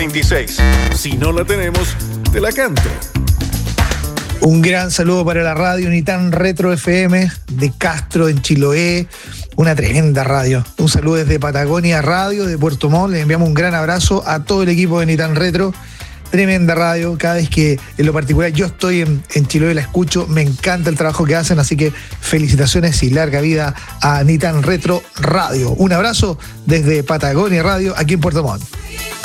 26. Si no la tenemos, te la canto. Un gran saludo para la radio Unitán Retro FM de Castro, en Chiloé. Una tremenda radio. Un saludo desde Patagonia Radio, de Puerto Montt. Les enviamos un gran abrazo a todo el equipo de Unitán Retro. Tremenda radio. Cada vez que, en lo particular, yo estoy en Chiloé, la escucho. Me encanta el trabajo que hacen. Así que felicitaciones y larga vida a Unitán Retro Radio. Un abrazo desde Patagonia Radio, aquí en Puerto Montt.